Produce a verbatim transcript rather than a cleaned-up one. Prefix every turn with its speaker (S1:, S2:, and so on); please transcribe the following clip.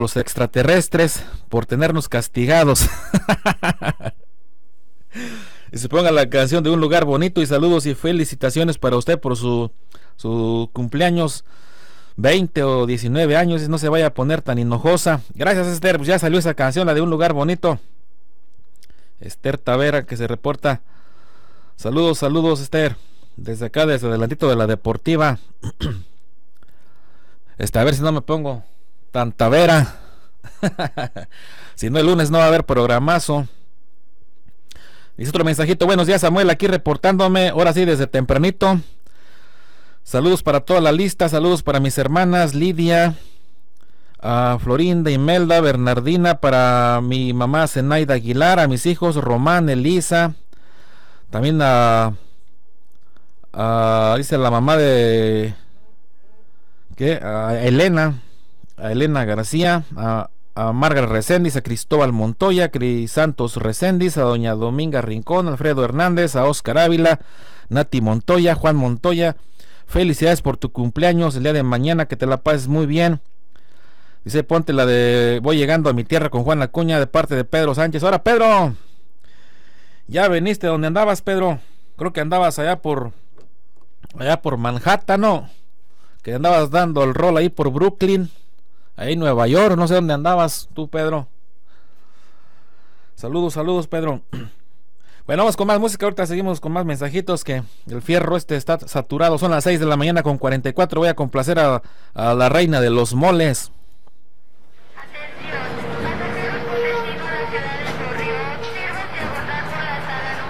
S1: los extraterrestres por tenernos castigados. Y se ponga la canción de Un Lugar Bonito. Y saludos y felicitaciones para usted por su, su cumpleaños, veinte o diecinueve años, y no se vaya a poner tan enojosa. Gracias, Esther, pues ya salió esa canción, la de Un Lugar Bonito. Esther Tavera, que se reporta. Saludos, saludos, Esther, desde acá, desde adelantito de la Deportiva. Este, a ver si no me pongo tan Tavera. Si no, el lunes no va a haber programazo. Dice otro mensajito: buenos días, Samuel, aquí reportándome, ahora sí, desde tempranito. Saludos para toda la lista, saludos para mis hermanas Lidia, uh, Florinda, Imelda, Bernardina, para mi mamá Zenaida Aguilar, a mis hijos Román, Elisa, también a, a dice la mamá de ¿qué? A Elena, a Elena García, a a Margaret Reséndiz, a Cristóbal Montoya, Crisantos Reséndiz, a doña Dominga Rincón, Alfredo Hernández, a Oscar Ávila, Nati Montoya, Juan Montoya. Felicidades por tu cumpleaños el día de mañana, que te la pases muy bien. Dice, ponte la de Voy llegando a mi tierra con Juan Acuña, de parte de Pedro Sánchez. Ahora, Pedro, ya veniste donde andabas, Pedro. Creo que andabas allá por allá por Manhattan, ¿no? Que andabas dando el rol ahí por Brooklyn, ahí en Nueva York, no sé dónde andabas tú, Pedro. Saludos, saludos, Pedro. Bueno, vamos con más música, ahorita seguimos con más mensajitos, que el fierro este está saturado. Son las seis de la mañana con cuarenta y cuatro, voy a complacer a, a la reina de los moles.